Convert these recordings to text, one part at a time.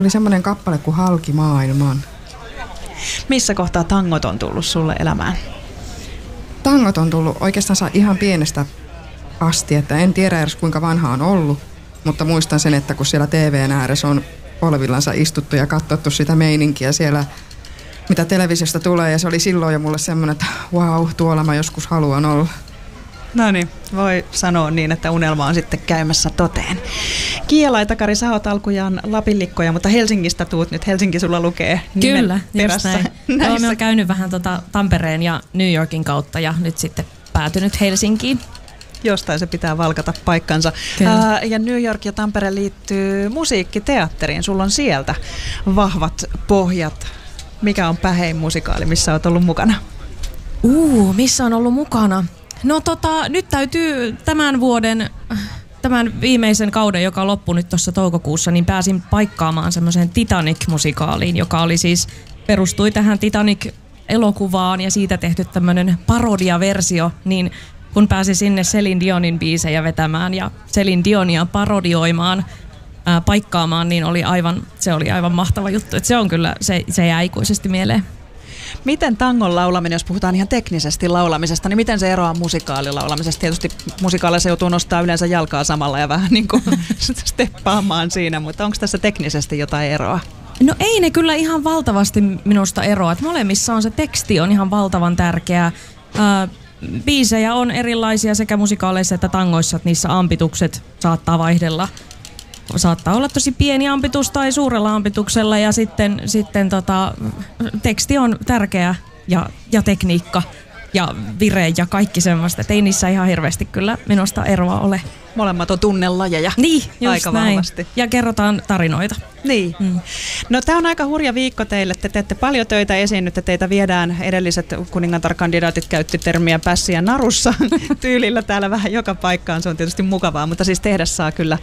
Oli semmoinen kappale kuin Halki maailman. Missä kohtaa tangot on tullut sulle elämään? Tangot on tullut oikeastaan ihan pienestä asti, että en tiedä edes kuinka vanha on ollut, mutta muistan sen, että kun siellä TV:n ääressä on polvillansa istuttu ja katsottu sitä meininkiä siellä, mitä televisiosta tulee, ja se oli silloin jo mulle semmoinen, että vau, tuolla mä joskus haluan olla. No niin, voi sanoa niin, että unelma on sitten käymässä toteen. Kiia Laitakari, sä oot alkujaan Lapinlikkoja, mutta Helsingistä tuut nyt. Helsinki sulla lukee nimen Kyllä, perässä. Kyllä, just näin. Olen käynyt vähän Tampereen ja New Yorkin kautta ja nyt sitten päätynyt Helsinkiin. Jostain se pitää valkata paikkansa. Ja New York ja Tampere liittyy musiikkiteatteriin. Sulla on sieltä vahvat pohjat. Mikä on pähein musikaali, missä olet ollut mukana? Missä on ollut mukana? No nyt täytyy tämän viimeisen kauden, joka loppui nyt tuossa toukokuussa, niin pääsin paikkaamaan semmoiseen Titanic-musikaaliin, joka oli siis, perustui tähän Titanic-elokuvaan ja siitä tehty tämmöinen parodiaversio, niin kun pääsi sinne Celine Dionin biisejä vetämään ja Celine Dionia parodioimaan, paikkaamaan, niin se oli aivan mahtava juttu. Et se on kyllä, se jää ikuisesti mieleen. Miten tangon laulaminen, jos puhutaan ihan teknisesti laulamisesta, niin miten se eroaa musikaalilaulamisesta? Tietysti musikaaleissa joutuu nostaa yleensä jalkaa samalla ja vähän niin kuin steppaamaan siinä, mutta onko tässä teknisesti jotain eroa? No ei ne kyllä ihan valtavasti minusta eroa. Et molemmissa on se teksti on ihan valtavan tärkeä. Biisejä on erilaisia sekä musikaaleissa että tangoissa, että niissä ampitukset saattaa vaihdella. Saattaa olla tosi pieni ampitus tai suurella ampituksella ja sitten teksti on tärkeä ja tekniikka ja vire ja kaikki semmoista. Et ei niissä ihan hirveästi kyllä minusta eroa ole. Molemmat on tunnelajeja. Niin, just aika näin. Vahvasti. Ja kerrotaan tarinoita. Niin. No tää on aika hurja viikko teille. Te teette paljon töitä esiin. Nyt teitä viedään, edelliset kuningatar-kandidaatit käytti termiä pässiä narussa tyylillä täällä vähän joka paikkaan. Se on tietysti mukavaa, mutta siis tehdä saa kyllä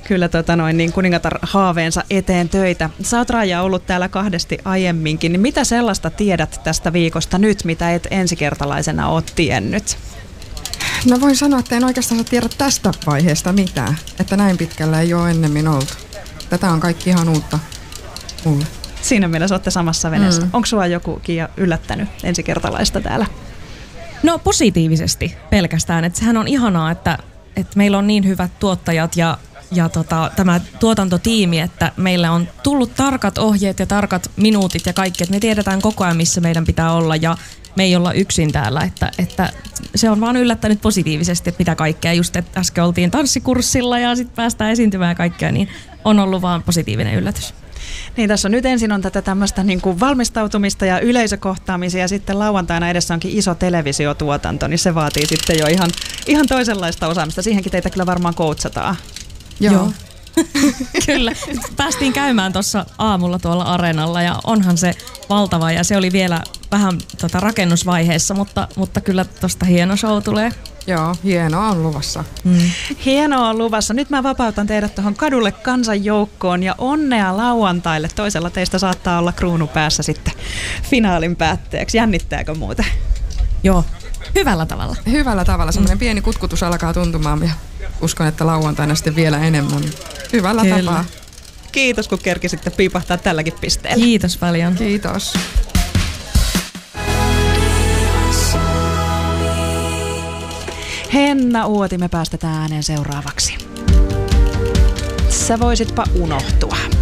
kuningatar-haaveensa eteen töitä. Sä oot, Raija, ollut täällä kahdesti aiemminkin. Niin mitä sellaista tiedät tästä viikosta nyt, mitä et ensikertalaisena oot tiennyt? No voin sanoa, että en oikeastaan tiedä tästä vaiheesta mitään, että näin pitkällä ei ole ennemmin oltu. Tätä on kaikki ihan uutta mulle. Siinä mielessä olette samassa veneessä. Onko sua joku, Kiia, yllättänyt ensikertalaista täällä? No positiivisesti pelkästään. Että sehän on ihanaa, että meillä on niin hyvät tuottajat ja tämä tuotantotiimi, että meillä on tullut tarkat ohjeet ja tarkat minuutit ja kaikki, että me tiedetään koko ajan, missä meidän pitää olla ja me ei olla yksin täällä, että se on vaan yllättänyt positiivisesti, että mitä kaikkea. Just, että äsken oltiin tanssikurssilla ja sitten päästään esiintymään kaikkea, niin on ollut vaan positiivinen yllätys. Niin, tässä on nyt ensin on tätä tämmöistä niin kuin valmistautumista ja yleisökohtaamisia ja sitten lauantaina edessä onkin iso televisiotuotanto, niin se vaatii sitten jo ihan toisenlaista osaamista. Siihenkin teitä kyllä varmaan coachataan. Joo. Kyllä. Päästiin käymään tuossa aamulla tuolla areenalla ja onhan se valtava ja se oli vielä vähän rakennusvaiheessa, mutta kyllä tuosta hieno show tulee. Joo, hienoa on luvassa. Hienoa on luvassa. Nyt mä vapautan teidät tuohon kadulle kansanjoukkoon ja onnea lauantaille. Toisella teistä saattaa olla kruunu päässä sitten finaalin päätteeksi. Jännittääkö muuten? Joo, hyvällä tavalla. Hyvällä tavalla. Semmoinen pieni kutkutus alkaa tuntumaan ja uskon, että lauantaina sitten vielä enemmän. Hyvällä tapaa. Kiitos, kun kerkisitte piipahtaa tälläkin pisteellä. Kiitos paljon. Kiitos. Henna Uoti, me päästetään ääneen seuraavaksi. Sä voisitpa unohtua.